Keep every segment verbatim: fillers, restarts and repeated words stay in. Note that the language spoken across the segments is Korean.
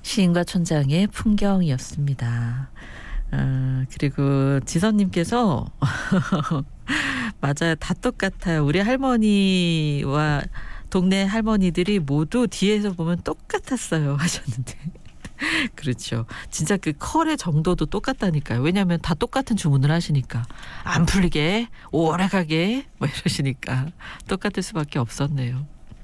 시인과 촌장의 풍경이었습니다. 아, 그리고 지선님께서 맞아요. 다 똑같아요. 우리 할머니와 동네 할머니들이 모두 뒤에서 보면 똑같았어요 하셨는데 그렇죠. 진짜 그 컬의 정도도 똑같다니까요. 왜냐하면 다 똑같은 주문을 하시니까 안 풀리게 오래가게 뭐 이러시니까 똑같을 수밖에 없었네요.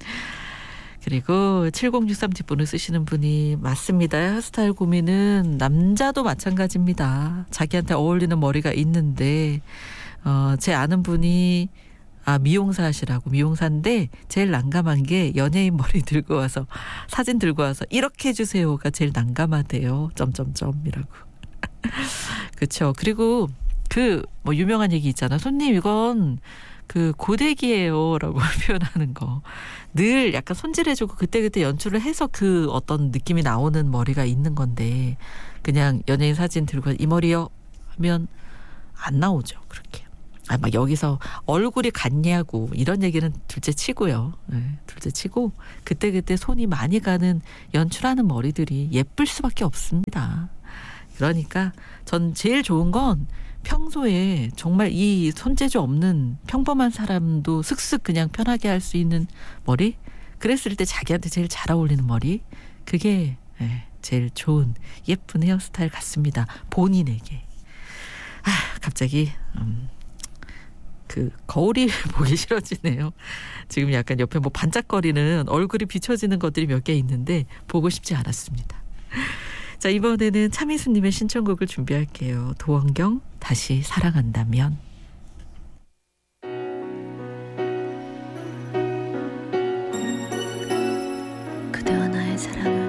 그리고 칠공육삼 뒷분을 쓰시는 분이 맞습니다. 헤어스타일 고민은 남자도 마찬가지입니다. 자기한테 어울리는 머리가 있는데 어, 제 아는 분이 아 미용사 하시라고 미용사인데 제일 난감한 게 연예인 머리 들고 와서 사진 들고 와서 이렇게 해주세요가 제일 난감하대요. 점점점이라고. 그렇죠. 그리고 그 뭐 유명한 얘기 있잖아. 손님 이건 그 고데기예요라고 표현하는 거. 늘 약간 손질해주고 그때그때 연출을 해서 그 어떤 느낌이 나오는 머리가 있는 건데 그냥 연예인 사진 들고 이 머리요 하면 안 나오죠. 그렇게. 아, 막 여기서 얼굴이 같냐고 이런 얘기는 둘째 치고요. 네, 둘째 치고 그때그때 손이 많이 가는 연출하는 머리들이 예쁠 수밖에 없습니다. 그러니까 전 제일 좋은 건 평소에 정말 이 손재주 없는 평범한 사람도 슥슥 그냥 편하게 할 수 있는 머리 그랬을 때 자기한테 제일 잘 어울리는 머리 그게 네, 제일 좋은 예쁜 헤어스타일 같습니다. 본인에게. 아, 갑자기 음, 그 거울이 보기 싫어지네요. 지금 약간 옆에 뭐 반짝거리는 얼굴이 비춰지는 것들이 몇 개 있는데 보고 싶지 않았습니다. 자, 이번에는 차미수님의 신청곡을 준비할게요. 도원경 다시 사랑한다면. 그대와 나의 사랑을